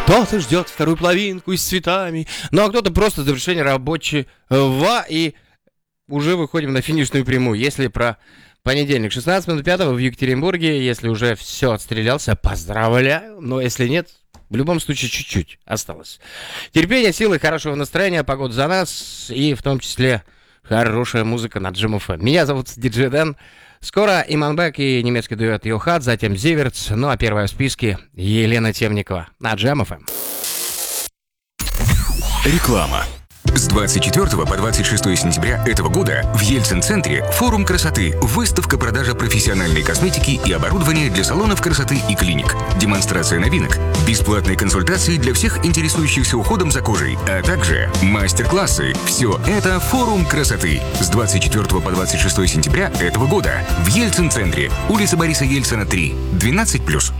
Кто-то ждет вторую половинку и с цветами, ну а кто-то просто завершение рабочего, и уже выходим на финишную прямую. Если про понедельник, 16:05 в Екатеринбурге, если уже все отстрелялся, поздравляю, но если нет, в любом случае чуть-чуть осталось. Терпение, силы, хорошего настроения, погода за нас и в том числе хорошая музыка на Джем ФМ. Меня зовут Диджей Дэн. Скоро Иманбек и немецкий дуэт Йохат, затем Зиверц, ну а первая в списке Елена Темникова на Джем ФМ. Реклама. С 24 по 26 сентября этого года в Ельцин-центре форум красоты, выставка продажа профессиональной косметики и оборудования для салонов красоты и клиник, демонстрация новинок, бесплатные консультации для всех интересующихся уходом за кожей, а также мастер-классы. Все это форум красоты с 24 по 26 сентября этого года в Ельцин-центре, улица Бориса Ельцина, 3, 12+.